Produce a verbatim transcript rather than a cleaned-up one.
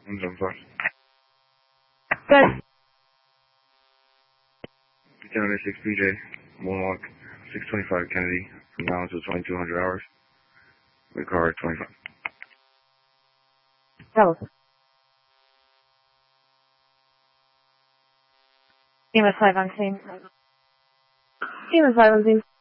one seven five. Good. Lieutenant six P J, Moonwalk, six twenty-five Kennedy, from now until twenty-two hundred hours. The car twenty-five. Bravo. Team is five on scene. Team is five on scene.